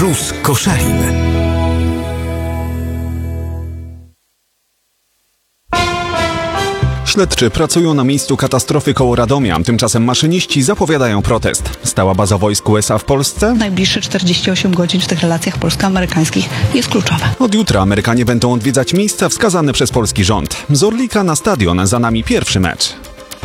Plus Koszalin. Śledczy pracują na miejscu katastrofy koło Radomia. Tymczasem maszyniści zapowiadają protest. Stała baza wojsk USA w Polsce? Najbliższe 48 godzin w tych relacjach polsko-amerykańskich jest kluczowe. Od jutra Amerykanie będą odwiedzać miejsca wskazane przez polski rząd. Z Orlika na stadion, za nami pierwszy mecz.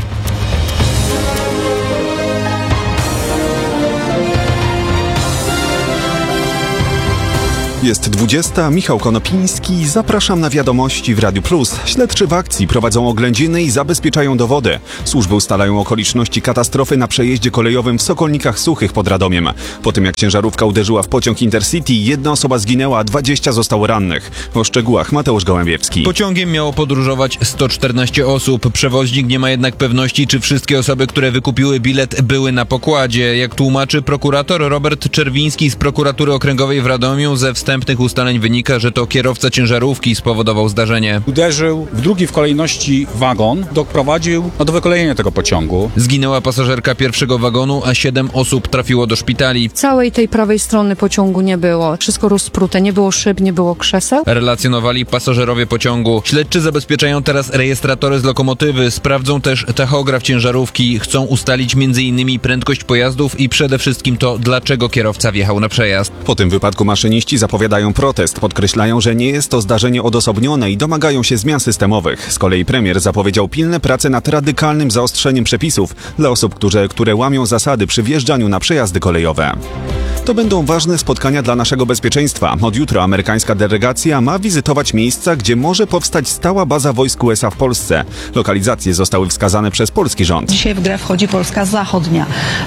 Jest 20. Michał Konopiński. Zapraszam na wiadomości w Radiu Plus. Śledczy w akcji prowadzą oględziny i zabezpieczają dowody. Służby ustalają okoliczności katastrofy na przejeździe kolejowym w Sokolnikach Suchych pod Radomiem. Po tym jak ciężarówka uderzyła w pociąg Intercity, 1 osoba zginęła, a 20 zostało rannych. O szczegółach Mateusz Gołębiewski. Pociągiem miało podróżować 114 osób. Przewoźnik nie ma jednak pewności, czy wszystkie osoby, które wykupiły bilet, były na pokładzie. Jak tłumaczy prokurator Robert Czerwiński z prokuratury okręgowej w Radomiu, ze wstępnych ustaleń wynika, że to kierowca ciężarówki spowodował zdarzenie. Uderzył w drugi w kolejności wagon, doprowadził do wykolejenia tego pociągu. Zginęła pasażerka pierwszego wagonu, a 7 osób trafiło do szpitali. Całej tej prawej strony pociągu nie było. Wszystko rozprute, nie było szyb, nie było krzeseł. Relacjonowali pasażerowie pociągu. Śledczy zabezpieczają teraz rejestratory z lokomotywy, sprawdzą też tachograf ciężarówki. Chcą ustalić m.in. prędkość pojazdów i przede wszystkim to, dlaczego kierowca wjechał na przejazd. Po tym wypadku maszyniści zapowiadają protest. Podkreślają, że nie jest to zdarzenie odosobnione i domagają się zmian systemowych. Z kolei premier zapowiedział pilne prace nad radykalnym zaostrzeniem przepisów dla osób, które łamią zasady przy wjeżdżaniu na przejazdy kolejowe. To będą ważne spotkania dla naszego bezpieczeństwa. Od jutra amerykańska delegacja ma wizytować miejsca, gdzie może powstać stała baza wojsk USA w Polsce. Lokalizacje zostały wskazane przez polski rząd. Dzisiaj w grę wchodzi Polska Zachodnia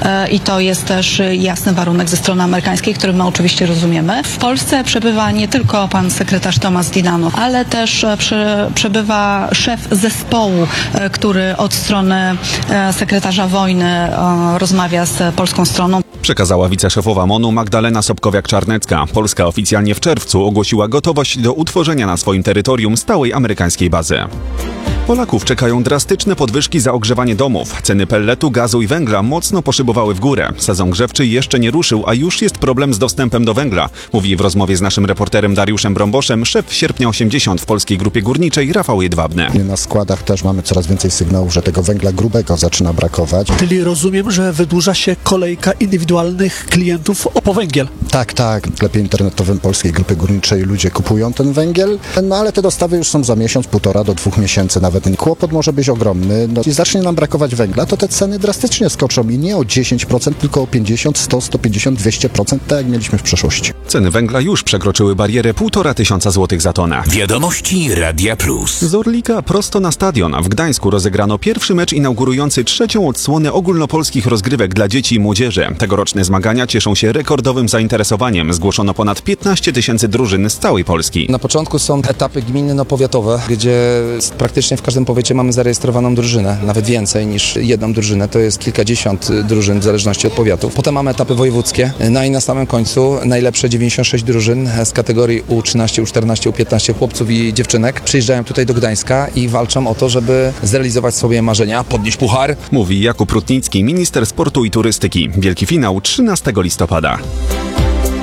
i to jest też jasny warunek ze strony amerykańskiej, który my oczywiście rozumiemy. W Polsce przebywa nie tylko pan sekretarz Tomasz Dillano, ale też przebywa szef zespołu, który od strony sekretarza wojny rozmawia z polską stroną. Przekazała wiceszefowa MON-u Magdalena Sobkowiak-Czarnecka. Polska oficjalnie w czerwcu ogłosiła gotowość do utworzenia na swoim terytorium stałej amerykańskiej bazy. Polaków czekają drastyczne podwyżki za ogrzewanie domów. Ceny pelletu, gazu i węgla mocno poszybowały w górę. Sezon grzewczy jeszcze nie ruszył, a już jest problem z dostępem do węgla. Mówi w rozmowie z naszym reporterem Dariuszem Brąboszem szef Sierpnia 80 w Polskiej Grupie Górniczej Rafał Jedwabny. Na składach też mamy coraz więcej sygnałów, że tego węgla grubego zaczyna brakować. Czyli rozumiem, że wydłuża się kolejka indywidualnych klientów po węgiel. Tak. W sklepie internetowym Polskiej Grupy Górniczej ludzie kupują ten węgiel, no ale te dostawy już są za miesiąc, 1,5 do 2 miesięcy nawet. Ten kłopot może być ogromny. Jeśli zacznie nam brakować węgla, to te ceny drastycznie skoczą i nie o 10%, tylko o 50, 100, 150, 200%, tak jak mieliśmy w przeszłości. Ceny węgla już przekroczyły barierę 1500 zł za tonę. Wiadomości Radia Plus. Z Orlika prosto na stadion. W Gdańsku rozegrano pierwszy mecz inaugurujący 3. odsłonę ogólnopolskich rozgrywek dla dzieci i młodzieży. Tegoroczne zmagania cieszą się rekordowym zainteresowaniem. Zgłoszono ponad 15 000 drużyn z całej Polski. Na początku są etapy gminno-powiatowe, gdzie praktycznie w każdym powiecie mamy zarejestrowaną drużynę, nawet więcej niż jedną drużynę, to jest kilkadziesiąt drużyn w zależności od powiatów. Potem mamy etapy wojewódzkie, no i na samym końcu najlepsze 96 drużyn z kategorii U13, U14, U15 chłopców i dziewczynek przyjeżdżają tutaj do Gdańska i walczą o to, żeby zrealizować sobie marzenia, podnieść puchar. Mówi Jakub Rutnicki, minister sportu i turystyki. Wielki finał 13 listopada.